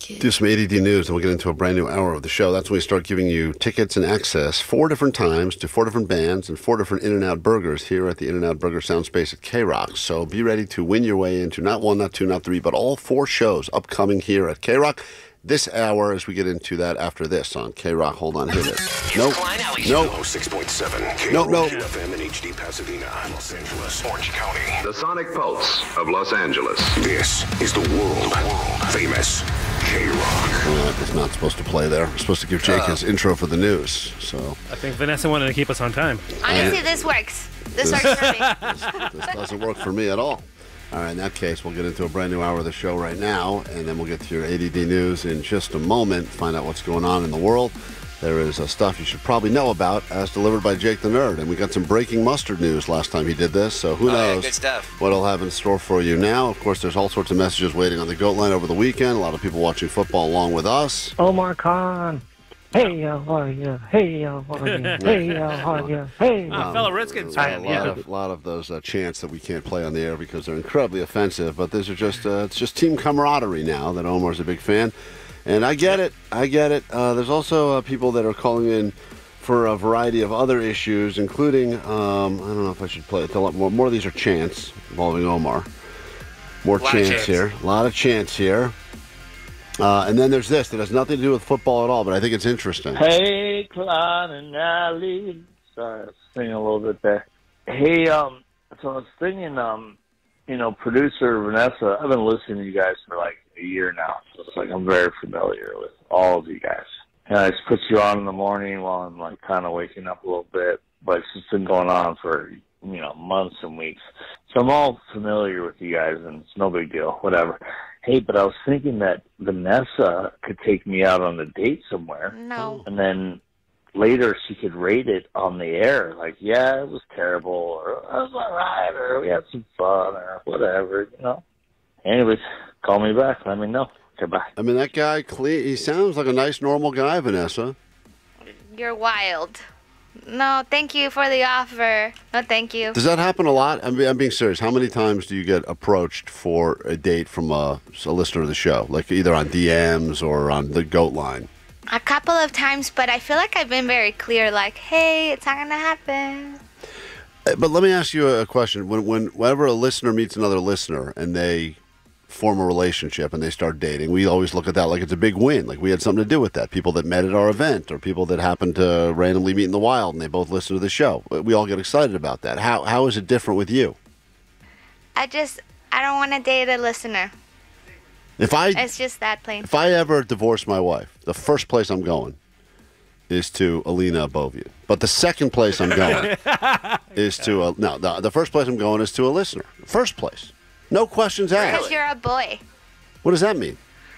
Do some ADD news, and we'll get into a brand new hour of the show. That's when we start giving you tickets and access 4 different times to 4 different bands and 4 different In-N-Out Burgers here at the In-N-Out Burger Sound Space at K-Rock. So be ready to win your way into not 1, not 2, not 3, but all 4 shows upcoming here at K-Rock. This hour, as we get into that after this on K-Rock. Hold on, hit it. Nope. Nope. 6.7. Nope, nope. FM in HD Pasadena, Los Angeles, Orange County. The Sonic Pulse of Los Angeles. This is the world famous K-Rock. It's not supposed to play there. We're supposed to give Jake his intro for the news. So I think Vanessa wanted to keep us on time. Honestly, this works. This works for me. This doesn't work for me at all. All right, in that case, we'll get into a brand new hour of the show right now, and then we'll get to your ADD news in just a moment, find out what's going on in the world. There is stuff you should probably know about, as delivered by Jake the Nerd. And we got some breaking mustard news last time he did this, so who knows good stuff. what he'll have in store for you now. Of course, there's all sorts of messages waiting on the GOAT line over the weekend. A lot of people watching football along with us. Omar Khan. Hey, how are you? Hey, how are you? Hey, how are you? Hey. Fellow Redskins fan, A lot of those chants that we can't play on the air because they're incredibly offensive. But these are just it's just team camaraderie now that Omar's a big fan, and I get it. There's also people that are calling in for a variety of other issues, including I don't know if I should play it. More of these are chants involving Omar. More chants here. A lot of chants here. And then there's this that has nothing to do with football at all, but I think it's interesting. Hey, Klein and Ali. Sorry, I was singing a little bit there. Hey, so I was thinking, producer Vanessa, I've been listening to you guys for like a year now, so it's like I'm very familiar with all of you guys. And I just put you on in the morning while I'm like kind of waking up a little bit, but it's just been going on for, months and weeks. So I'm all familiar with you guys, and it's no big deal, whatever. Hey, but I was thinking that Vanessa could take me out on a date somewhere. No. And then later she could rate it on the air. Like, yeah, it was terrible, or it was all right, or we had some fun, or whatever, Anyways, call me back. Let me know. Goodbye. I mean, that guy, he sounds like a nice, normal guy, Vanessa. You're wild. No, thank you for the offer. No, thank you. Does that happen a lot? I'm being serious. How many times do you get approached for a date from a listener of the show, like either on DMs or on the GOAT line? A couple of times, but I feel like I've been very clear, like, hey, it's not going to happen. But let me ask you a question. Whenever a listener meets another listener and they form a relationship and they start dating, we always look at that like it's a big win. Like we had something to do with that. People that met at our event or people that happened to randomly meet in the wild and they both listen to the show. We all get excited about that. How is it different with you? I don't want to date a listener. It's just that plain. If I ever divorce my wife, the first place I'm going is to Alina Abovian. But the second place I'm going is to the first place I'm going is to a listener. First place. No questions asked. Because you're a boy. What does that mean?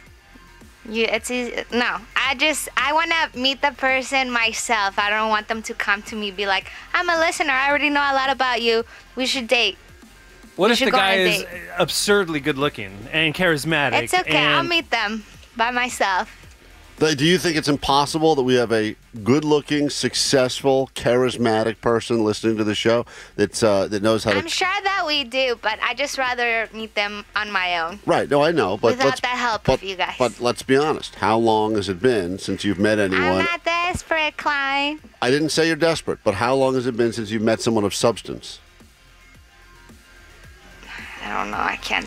It's easy. No, I want to meet the person myself. I don't want them to come to me be like, I'm a listener. I already know a lot about you. We should date. What if the guy is absurdly good looking and charismatic? It's okay. I'll meet them by myself. Do you think it's impossible that we have a good-looking, successful, charismatic person listening to the show that knows how to... I'm sure that we do, but I just rather meet them on my own. Right. No, I know. But without the help of you guys. But let's be honest. How long has it been since you've met anyone... I'm not desperate, Klein. I didn't say you're desperate, but how long has it been since you've met someone of substance? I don't know. I can't...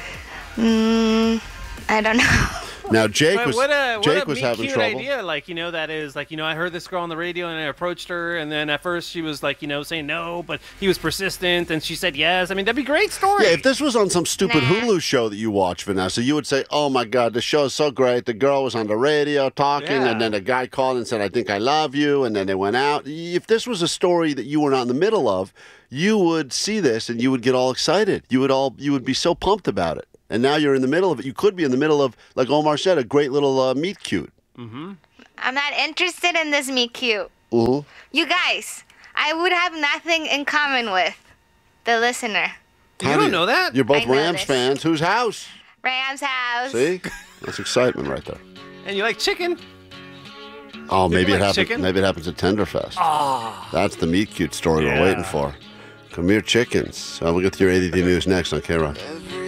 I don't know. Now, Jake was cute having trouble. Idea, that is, I heard this girl on the radio and I approached her, and then at first she was saying no, but he was persistent and she said yes. I mean, that'd be a great story. Yeah, if this was on some stupid Hulu show that you watch, Vanessa, you would say, oh my God, the show is so great. The girl was on the radio talking, and then a guy called and said, I think I love you, and then they went out. If this was a story that you were not in the middle of, you would see this and you would get all excited. You would be so pumped about it. And now you're in the middle of it. You could be in the middle of, like Omar said, a great little meet cute. Mm-hmm. I'm not interested in this meet cute. Mm-hmm. You guys, I would have nothing in common with the listener. You don't know that? You're both Rams fans. Whose house? Rams house. See? That's excitement right there. And you like chicken? Oh, maybe it happens. Maybe it happens at Tenderfest. Oh. That's the meet cute story we're waiting for. Come here, chickens. We'll get to your ADD news next on K-Rock.